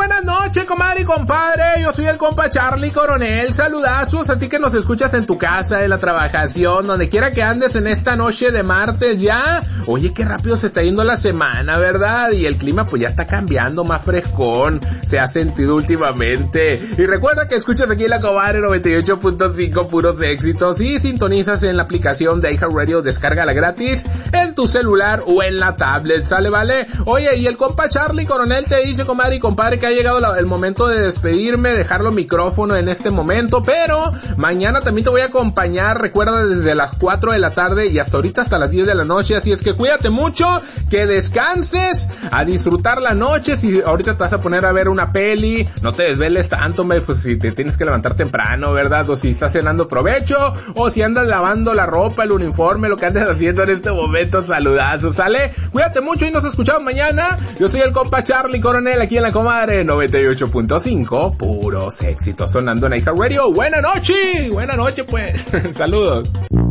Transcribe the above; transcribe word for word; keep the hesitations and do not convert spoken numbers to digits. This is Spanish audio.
buenas noches, comadre y compadre. Yo soy el compa Charlie Coronel. Saludazos a ti que nos escuchas en tu casa, en la trabajación, donde quiera que andes en esta noche de martes ya. Oye, qué rápido se está yendo la semana, ¿verdad? Y el clima pues ya está cambiando, más frescón. Se ha sentido últimamente. Y recuerda que escuchas aquí en la comadre noventa y ocho punto cinco, puros éxitos. Y sintonizas en la aplicación de iHeartRadio, descárgala gratis en tu celular o en la tablet, ¿sale, vale? Oye, y el compa Charlie Coronel te dice, comadre y compadre, que ha llegado la, el momento de despedirme, dejar los micrófonos en este momento, pero mañana también te voy a acompañar, recuerda, desde las cuatro de la tarde y hasta ahorita hasta las diez de la noche, así es que cuídate mucho, que descanses, a disfrutar la noche. Si ahorita te vas a poner a ver una peli, no te desveles tanto, me, pues si te tienes que levantar temprano, ¿verdad? O si estás cenando, provecho, o si andas lavando la ropa, el uniforme, lo que andes haciendo en este momento, saludazos, ¿sale? Cuídate mucho y nos escuchamos mañana. Yo soy el compa Charlie Coronel, aquí en la comadre noventa y ocho punto cinco, puros éxitos sonando en iHeartRadio. Buena noche, buena noche pues. Saludos.